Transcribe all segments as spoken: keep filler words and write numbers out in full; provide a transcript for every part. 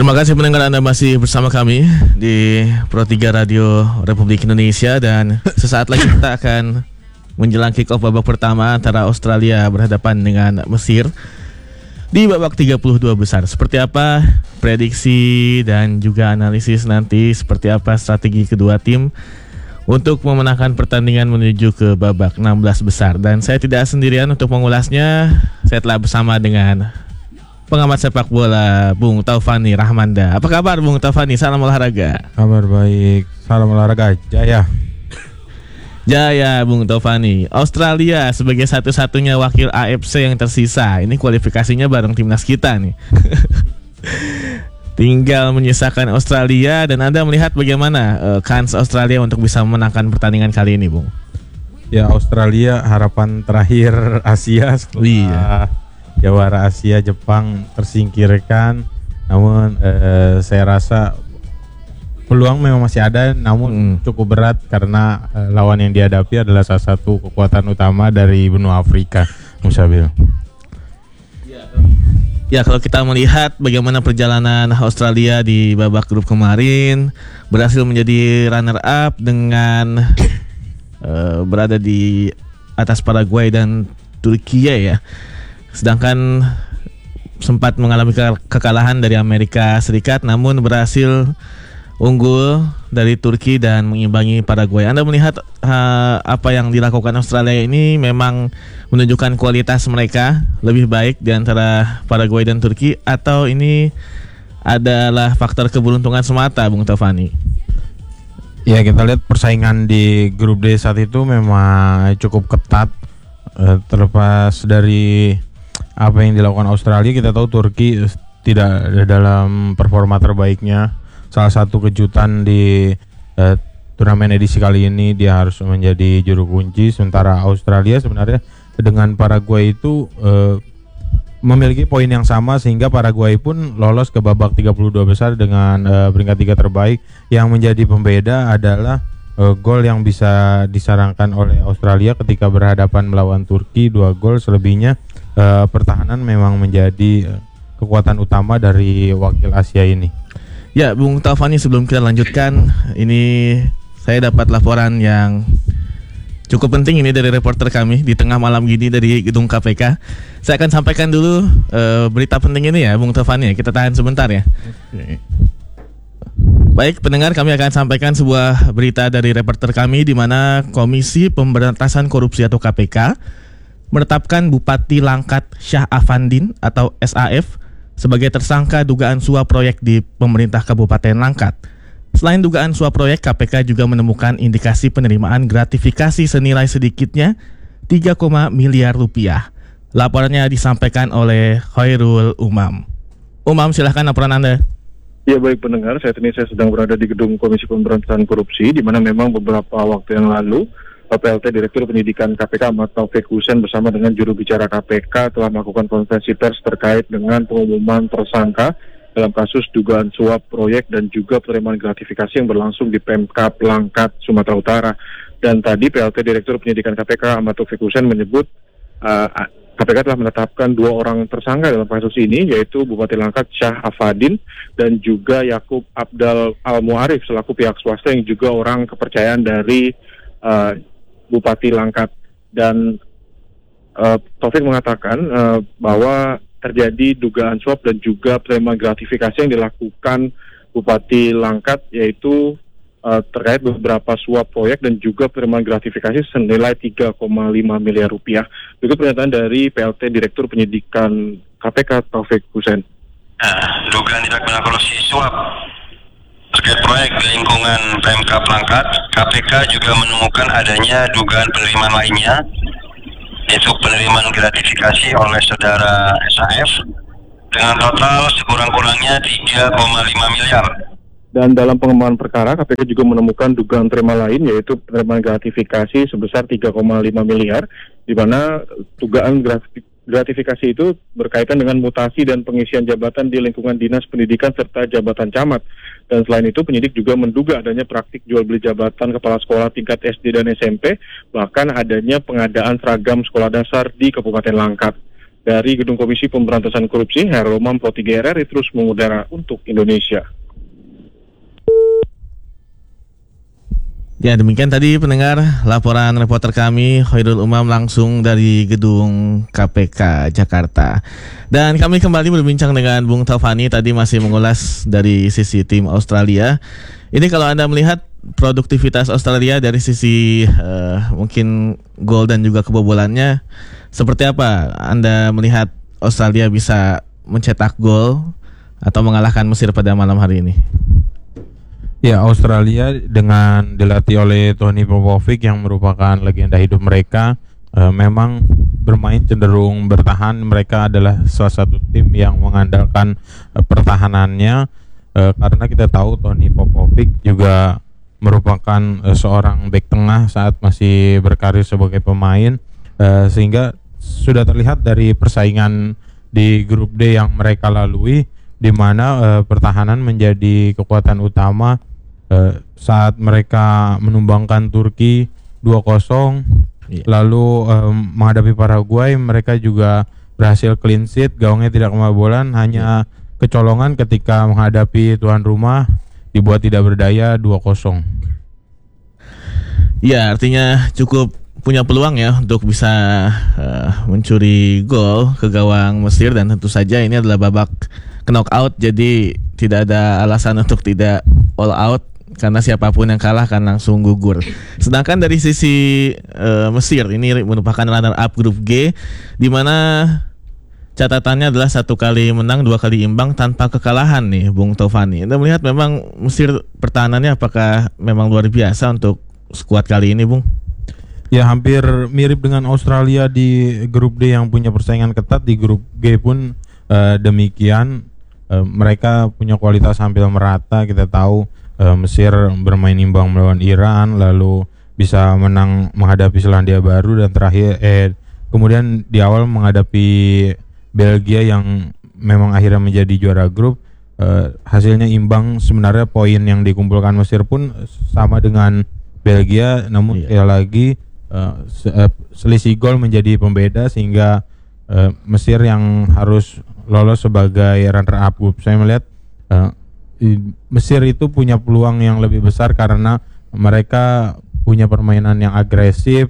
Terima kasih pendengar, Anda masih bersama kami di Pro tiga Radio Republik Indonesia, dan sesaat lagi kita akan menjelang kick off babak pertama antara Australia berhadapan dengan Mesir di babak tiga puluh dua besar. Seperti apa prediksi dan juga analisis nanti, seperti apa strategi kedua tim untuk memenangkan pertandingan menuju ke babak enam belas besar. Dan saya tidak sendirian untuk mengulasnya. Saya telah bersama dengan pengamat sepak bola Bung Taufani Rahmanda. Apa kabar Bung Taufani? Salam olahraga. Kabar baik. Salam olahraga. Jaya. Jaya Bung Taufani. Australia sebagai satu-satunya wakil A F C yang tersisa. Ini kualifikasinya bareng timnas kita nih. Tinggal menyisakan Australia, dan Anda melihat bagaimana uh, kans Australia untuk bisa memenangkan pertandingan kali ini, Bung? Ya, Australia harapan terakhir Asia setelah iya. Jawara Asia Jepang tersingkirkan. Namun eh, saya rasa peluang memang masih ada, namun hmm. cukup berat karena eh, lawan yang dihadapi adalah salah satu kekuatan utama dari benua Afrika, Musabil. Ya, kalau kita melihat bagaimana perjalanan Australia di babak grup kemarin, berhasil menjadi runner up dengan uh, berada di atas Paraguay dan Turkiye ya. Sedangkan sempat mengalami ke- kekalahan dari Amerika Serikat, namun berhasil unggul dari Turki dan mengimbangi Paraguay. Anda melihat uh, apa yang dilakukan Australia ini memang menunjukkan kualitas mereka lebih baik di antara Paraguay dan Turki, atau ini adalah faktor keberuntungan semata, Bung Taufani? Ya, kita lihat persaingan di grup D saat itu memang cukup ketat. uh, Terlepas dari apa yang dilakukan Australia, kita tahu Turki tidak dalam performa terbaiknya. Salah satu kejutan di uh, turnamen edisi kali ini, dia harus menjadi juru kunci. Sementara Australia sebenarnya dengan Paraguay itu uh, memiliki poin yang sama, sehingga Paraguay pun lolos ke babak tiga puluh dua besar dengan uh, peringkat tiga terbaik. Yang menjadi pembeda adalah uh, gol yang bisa disarankan oleh Australia ketika berhadapan melawan Turki, dua gol. Selebihnya uh, pertahanan memang menjadi uh, kekuatan utama dari wakil Asia ini. Ya, Bung Taufani, sebelum kita lanjutkan, ini saya dapat laporan yang cukup penting ini dari reporter kami di tengah malam gini dari gedung K P K. Saya akan sampaikan dulu uh, berita penting ini ya, Bung Taufani. Kita tahan sebentar ya. Okay. Baik, pendengar, kami akan sampaikan sebuah berita dari reporter kami di mana Komisi Pemberantasan Korupsi atau K P K menetapkan Bupati Langkat Syah Afandin atau S A F sebagai tersangka dugaan suap proyek di pemerintah Kabupaten Langkat. Selain dugaan suap proyek, K P K juga menemukan indikasi penerimaan gratifikasi senilai sedikitnya tiga koma miliar rupiah. Laporannya disampaikan oleh Khairul Umam. Umam, silahkan laporan Anda. Ya, baik pendengar, saat ini saya sedang berada di gedung Komisi Pemberantasan Korupsi, di mana memang beberapa waktu yang lalu P L T Direktur Penyidikan K P K Ahmad Taufik Husain bersama dengan juru bicara K P K telah melakukan konferensi pers terkait dengan pengumuman tersangka dalam kasus dugaan suap proyek dan juga penerimaan gratifikasi yang berlangsung di Pemkab Langkat, Sumatera Utara. Dan tadi P L T Direktur Penyidikan K P K Ahmad Taufik Husain menyebut uh, K P K telah menetapkan dua orang tersangka dalam kasus ini, yaitu Bupati Langkat Syah Afandin dan juga Yakub Abdal Al-Mu'arif selaku pihak swasta yang juga orang kepercayaan dari uh, Bupati Langkat. Dan uh, Taufik mengatakan uh, bahwa terjadi dugaan suap dan juga penerimaan gratifikasi yang dilakukan Bupati Langkat, yaitu uh, terkait beberapa suap proyek dan juga penerimaan gratifikasi senilai tiga koma lima miliar rupiah. Berikut pernyataan dari P L T Direktur Penyidikan K P K Taufik Husain. Nah, dugaan tindak pidana korupsi suap terkait proyek di lingkungan Pemkab Langkat, K P K juga menemukan adanya dugaan penerimaan lainnya, yaitu penerimaan gratifikasi oleh saudara S A F dengan total sekurang-kurangnya tiga koma lima miliar. Dan dalam pengembangan perkara, K P K juga menemukan dugaan terima lain, yaitu penerimaan gratifikasi sebesar tiga koma lima miliar, di mana dugaan gratifikasi itu berkaitan dengan mutasi dan pengisian jabatan di lingkungan dinas pendidikan serta jabatan camat. Dan selain itu, penyidik juga menduga adanya praktik jual beli jabatan kepala sekolah tingkat S D dan S M P, bahkan adanya pengadaan seragam sekolah dasar di Kabupaten Langkat. dari Gedung Komisi Pemberantasan Korupsi, Herul Umam Pro tiga R R I terus mengudara untuk Indonesia. Ya, demikian tadi pendengar laporan reporter kami Khairul Umam langsung dari gedung K P K Jakarta. Dan kami kembali berbincang dengan Bung Taufani, tadi masih mengulas dari sisi tim Australia. Ini kalau Anda melihat produktivitas Australia dari sisi uh, mungkin gol dan juga kebobolannya, seperti apa Anda melihat Australia bisa mencetak gol atau mengalahkan Mesir pada malam hari ini? Ya, Australia dengan dilatih oleh Tony Popovic yang merupakan legenda hidup mereka, eh, memang bermain cenderung bertahan. Mereka adalah salah satu tim yang mengandalkan eh, pertahanannya, eh, karena kita tahu Tony Popovic juga merupakan eh, seorang bek tengah saat masih berkarir sebagai pemain, eh, sehingga sudah terlihat dari persaingan di grup D yang mereka lalui, di mana eh, pertahanan menjadi kekuatan utama. Uh, saat mereka menumbangkan Turki dua kosong, yeah. lalu um, menghadapi Paraguay, mereka juga berhasil clean sheet, gawangnya tidak kebobolan, hanya yeah. kecolongan ketika menghadapi tuan rumah dibuat tidak berdaya dua kosong. Ya, artinya cukup punya peluang ya untuk bisa uh, mencuri gol ke gawang Mesir, dan tentu saja ini adalah babak knockout, jadi tidak ada alasan untuk tidak all out, karena siapapun yang kalah akan langsung gugur. Sedangkan dari sisi uh, Mesir, ini merupakan runner up grup G, di mana catatannya adalah satu kali menang, dua kali imbang tanpa kekalahan nih, Bung Taufani. Anda melihat memang Mesir pertahanannya apakah memang luar biasa untuk skuad kali ini, Bung? Ya, hampir mirip dengan Australia di grup D yang punya persaingan ketat. Di grup G pun uh, demikian. Uh, mereka punya kualitas hampir merata. Kita tahu Mesir bermain imbang melawan Iran, lalu bisa menang menghadapi Selandia Baru, dan terakhir eh kemudian di awal menghadapi Belgia yang memang akhirnya menjadi juara grup. Eh, hasilnya imbang. Sebenarnya poin yang dikumpulkan Mesir pun sama dengan Belgia, namun sekali lagi eh, selisih gol menjadi pembeda, sehingga eh, Mesir yang harus lolos sebagai runner up grup. Saya melihat eh, Mesir itu punya peluang yang lebih besar karena mereka punya permainan yang agresif,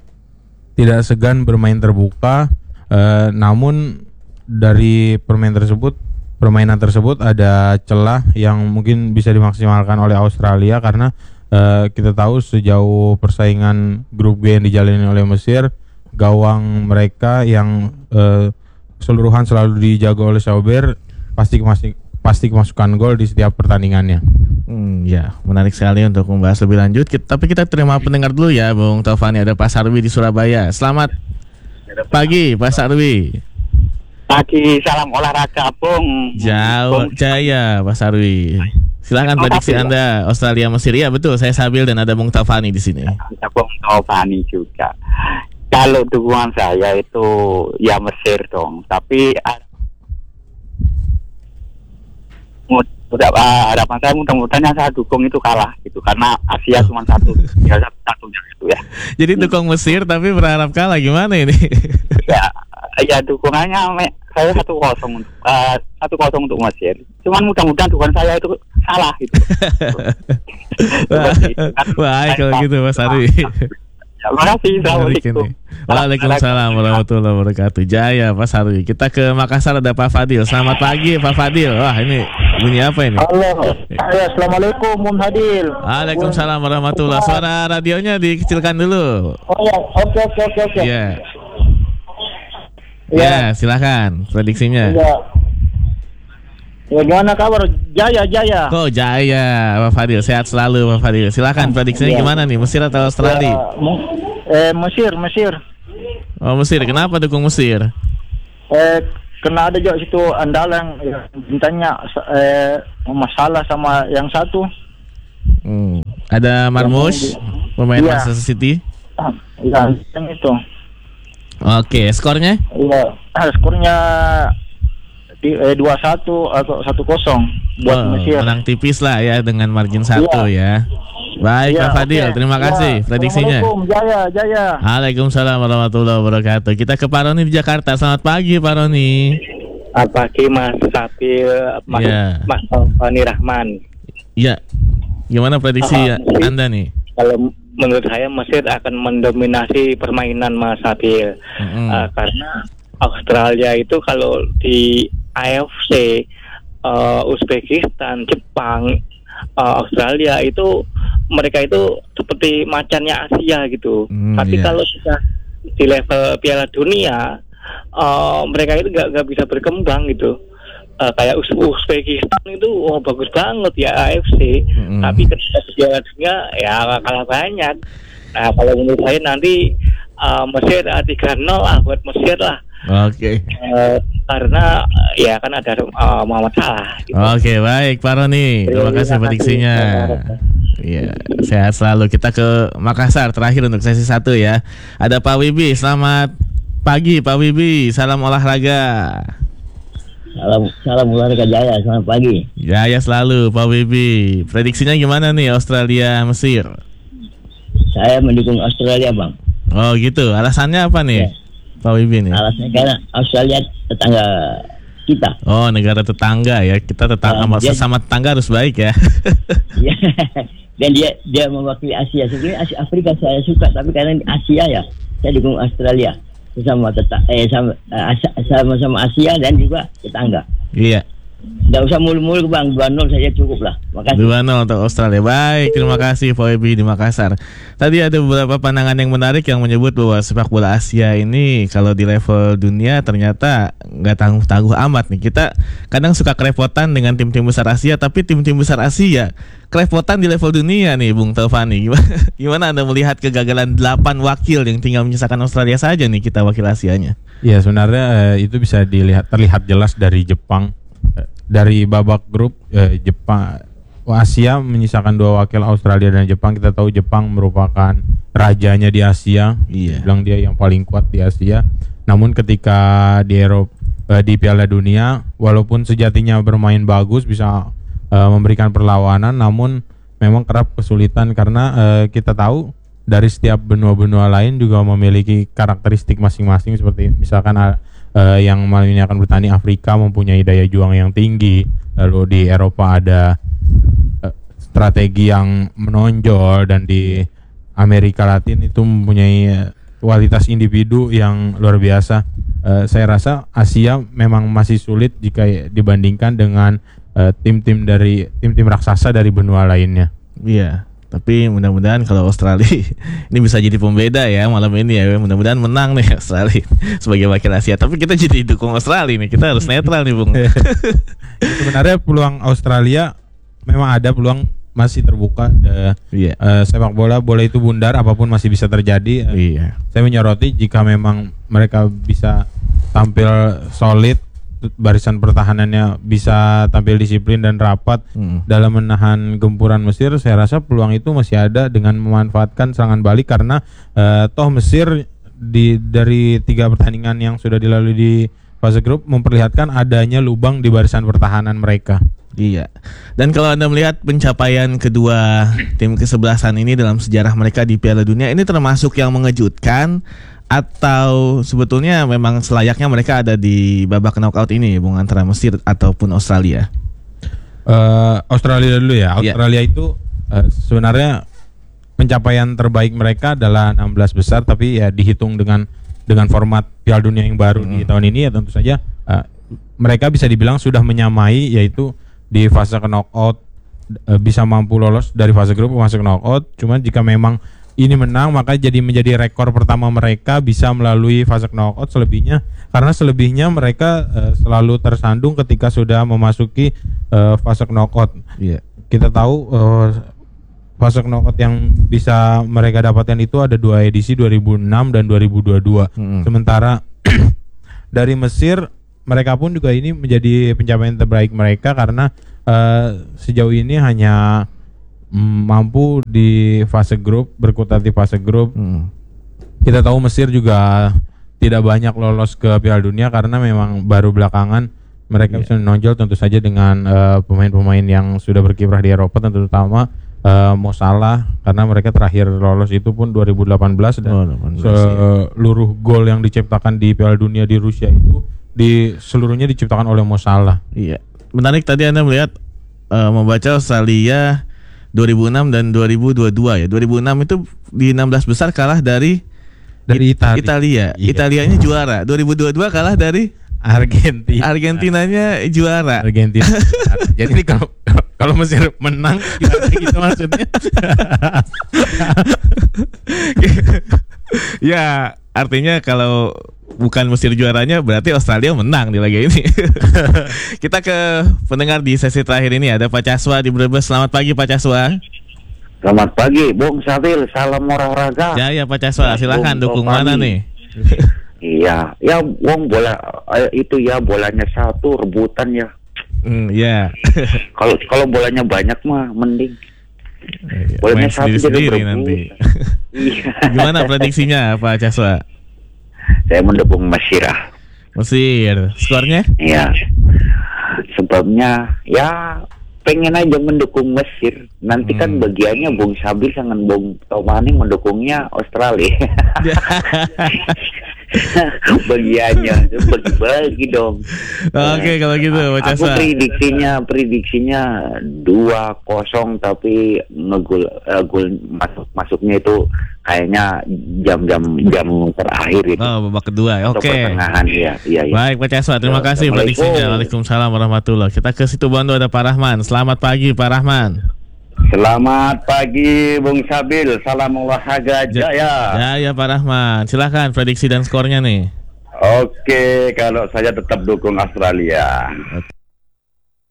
tidak segan bermain terbuka. E, namun dari permainan tersebut, permainan tersebut ada celah yang mungkin bisa dimaksimalkan oleh Australia, karena e, kita tahu sejauh persaingan grup G yang dijalani oleh Mesir, gawang mereka yang e, keseluruhan selalu dijaga oleh Sauber pasti masih pasti kemasukan gol di setiap pertandingannya. Hmm, ya, menarik sekali untuk membahas lebih lanjut. Kita, tapi kita terima pendengar dulu ya, Bung Taufani. Ada Pak Sarwi di Surabaya. Selamat pagi, Pak Sarwi. Pagi, salam olahraga, Bung. Jauh, Jaya, Pak Sarwi. Silakan prediksi Anda Australia Mesir. Ya betul, saya Sabil dan ada Bung Taufani di sini. Ada Bung Taufani juga. Kalau dukungan saya itu ya Mesir dong, tapi harapan saya mudah-mudahan yang saya dukung itu kalah gitu, karena Asia cuma satu, ya satu gitu ya. Jadi dukung Mesir tapi berharap kalah, gimana ini? Ya, ya dukungannya saya satu kosong untuk uh, satu kosong untuk Mesir. Cuman mudah-mudahan dukungan saya itu salah gitu. Wah, baik kalau gitu Mas Ari. Terima kasih. Assalamualaikum. Waalaikumsalam warahmatullahi wabarakatuh. Jaya Pak Sarwi. Kita ke Makassar, ada Pak Fadil. Selamat pagi Pak Fadil. Wah, ini bunyi apa ini? Halo. Assalamualaikum Bung Fadil. Waalaikumsalam warahmatullahi. Suara radionya dikecilkan dulu. Oh ya, oke oke oke oke. Iya. Ya, silakan prediksinya. Ya. Ya, gimana kabar? Jaya, Jaya. Kok Jaya, Pak Fadil. Sehat selalu, Pak Fadil. Silakan prediksinya ya. Gimana nih? Mesir atau Australia? Ya, eh, Mesir, Mesir. Oh, Mesir. Kenapa dukung Mesir? Eh, kena ada juga situ andalan yang bintangnya eh, masalah sama yang satu. Hmm. Ada Marmoush, pemain ya. Manchester City. Ya, yang itu. Oke, skornya? Iya, skornya dua satu atau satu kosong buat oh, Mesir. Menang tipis lah ya dengan margin satu ya. Baik Ya, Pak Fadil, oke. terima kasih Ya, prediksinya. Assalamualaikum, jaya, jaya. Waalaikumsalam warahmatullahi wabarakatuh. Kita ke Pak Roni di Jakarta. Selamat pagi Pak Roni. Selamat pagi Mas Sabil, Mas, Iya. Mas Taufani Rahman. Iya. Gimana prediksi Ah, mungkin- Anda nih? Kalau menurut saya Mesir akan mendominasi permainan Mas Sabil. Mm-mm. Uh, karena Australia itu kalau di A F C, uh, Uzbekistan, Jepang, uh, Australia itu mereka itu seperti macannya Asia gitu. Hmm, Tapi iya. kalau sudah di level Piala Dunia, uh, mereka itu nggak nggak bisa berkembang gitu. Uh, kayak Uz- Uzbekistan itu wah bagus banget ya A F C, Mm-mm. tapi ketika di Piala Dunia ya kalah banyak. Nah kalau menurut saya nanti uh, Mesir uh, tiga nol lah buat Mesir lah. Oke. Uh, karena uh, ya kan ada uh, Muhammad Salah gitu. Oke, baik Pak Roni. Terima kasih prediksinya. Iya, sehat selalu. Kita ke Makassar terakhir untuk sesi satu ya. Ada Pak Wibi. Selamat pagi Pak Wibi. Salam olahraga. Salam, salam olahraga jaya, selamat pagi. Jaya selalu Pak Wibi. Prediksinya gimana nih Australia Mesir? Saya mendukung Australia, Bang. Oh gitu. Alasannya apa nih? Ya. Pak Wibi nih. Alasannya karena Australia tetangga kita. Oh, negara tetangga ya. Kita tetangga, Ah, dia- sesama tetangga harus baik ya. Ya. Dan dia dia mewakili Asia. Sebenarnya Asia Afrika saya suka, tapi karena di Asia ya, saya dukung Australia. Sama tetang eh sama eh, As- sama-sama Asia dan juga tetangga. Iya. Enggak usah mulu-mulu, Bang. dua nol saja cukup lah. Makasih. dua nol untuk Australia. Baik, terima kasih Pak Wibi di Makassar. Tadi ada beberapa pandangan yang menarik yang menyebut bahwa sepak bola Asia ini kalau di level dunia ternyata nggak tangguh-tangguh amat nih. Kita kadang suka kerepotan dengan tim-tim besar Asia, tapi tim-tim besar Asia kerepotan di level dunia nih, Bung Taufani. Gimana, gimana Anda melihat kegagalan delapan wakil yang tinggal menyisakan Australia saja nih kita wakil Asianya? Ya sebenarnya eh, itu bisa dilihat terlihat jelas dari Jepang. Eh, dari babak grup eh, Jepang Asia menyisakan dua wakil Australia dan Jepang. Kita tahu Jepang merupakan rajanya di Asia. Iya. Bilang dia yang paling kuat di Asia. Namun ketika di Eropa eh, di Piala Dunia walaupun sejatinya bermain bagus bisa eh, memberikan perlawanan, namun memang kerap kesulitan karena eh, kita tahu dari setiap benua-benua lain juga memiliki karakteristik masing-masing seperti misalkan uh, yang malam ini akan bertanding Afrika mempunyai daya juang yang tinggi, lalu di Eropa ada uh, strategi yang menonjol dan di Amerika Latin itu mempunyai uh, kualitas individu yang luar biasa. Uh, saya rasa Asia memang masih sulit jika dibandingkan dengan uh, tim-tim dari tim-tim raksasa dari benua lainnya. Iya. Tapi mudah-mudahan kalau Australia ini bisa jadi pembeda ya malam ini ya. Mudah-mudahan menang nih Australia sebagai wakil Asia. Tapi kita jadi dukung Australia nih. Kita harus netral nih, Bung. Sebenarnya peluang Australia memang ada, peluang masih terbuka. Uh, Iya. uh, sepak bola, bola itu bundar, apapun masih bisa terjadi. Uh, Iya. Saya menyoroti jika memang mereka bisa tampil solid, barisan pertahanannya bisa tampil disiplin dan rapat Hmm. dalam menahan gempuran Mesir. Saya rasa peluang itu masih ada dengan memanfaatkan serangan balik karena uh, toh Mesir di dari tiga pertandingan yang sudah dilalui di fase grup memperlihatkan adanya lubang di barisan pertahanan mereka. Iya. Dan kalau Anda melihat pencapaian kedua tim kesebelasan ini dalam sejarah mereka di Piala Dunia, ini termasuk yang mengejutkan atau sebetulnya memang selayaknya mereka ada di babak knockout ini, Bung, antara Mesir ataupun Australia? Uh, Australia dulu ya. Iya. Australia itu uh, sebenarnya pencapaian terbaik mereka adalah enam belas besar, tapi ya dihitung dengan dengan format Piala Dunia yang baru di tahun ini ya tentu saja uh, mereka bisa dibilang sudah menyamai, yaitu di fase knockout uh, bisa mampu lolos dari fase grup ke fase knockout. Cuman jika memang ini menang maka jadi menjadi rekor pertama mereka bisa melalui fase knockout. Selebihnya karena selebihnya mereka uh, selalu tersandung ketika sudah memasuki uh, fase knockout. Iya. Kita tahu uh, fase knockout yang bisa mereka dapatkan itu ada dua edisi, dua ribu enam dan dua ribu dua puluh dua. Hmm. Sementara dari Mesir mereka pun juga ini menjadi pencapaian terbaik mereka karena uh, sejauh ini hanya mampu di fase grup, berkutat di fase grup. Hmm. Kita tahu Mesir juga tidak banyak lolos ke Piala Dunia karena memang baru belakangan mereka Yeah. bisa menonjol tentu saja dengan uh, pemain-pemain yang sudah berkiprah di Eropa, terutama uh, Mo Salah, karena mereka terakhir lolos itu pun dua ribu delapan belas dan Oh, delapan belas, ya. seluruh gol yang diciptakan di Piala Dunia di Rusia itu di seluruhnya diciptakan oleh Mo Salah. Iya. Menarik tadi Anda melihat uh, membaca Australia dua ribu enam dan dua ribu dua puluh dua ya. dua ribu enam itu di enam belas besar kalah dari Dari It- Itali. Italia. Iya. Italianya juara. dua ribu dua puluh dua kalah dari Argentina. Argentinanya juara. Argentina. Jadi kalau kalau Mesir menang gimana gitu maksudnya? Ya, artinya kalau bukan Mesir juaranya berarti Australia menang di laga ini. Kita ke pendengar di sesi terakhir ini, ada Pak Caswa di Brebes. Selamat pagi Pak Caswa. Selamat pagi, Bung Sabil. Salam olahraga. Ya ya Pak Caswa, silakan Bung dukung Topani. mana nih? Iya, ya Wong bola eh, itu ya bolanya satu rebutan ya. Hmm, ya. Kalau kalau bolanya banyak mah mending. Bolanya Main satu jadi sendiri-sendiri berebut. nanti. Iya. Gimana prediksinya Pak Caswa? Saya mendukung Mesir. ah. Mesir, skornya? Iya. Sebabnya ya pengen aja mendukung Mesir. Nanti kan Hmm. bagiannya Bung Sabil sama Bung Tomani mendukungnya Australia. Bagiannya bagi-bagi dong. Oke, kalau gitu Pak Aku Caswa. prediksinya prediksinya dua kosong tapi ngegol eh, gol masuk masuknya itu kayaknya jam-jam jam terakhir itu. Oh, babak kedua. Atau Oke. pertengahan ya. Iya iya. Baik Pak Caswa, terima kasih Assalamualaikum. prediksinya. Waalaikumsalam warahmatullahi. Kita ke situ Bondo, ada Pak Rahman. Selamat pagi Pak Rahman. Selamat pagi Bung Sabil, salam olahraga Ja- jaya. Ya ya Pak Rahman, silakan prediksi dan skornya nih. Oke, kalau saya tetap dukung Australia.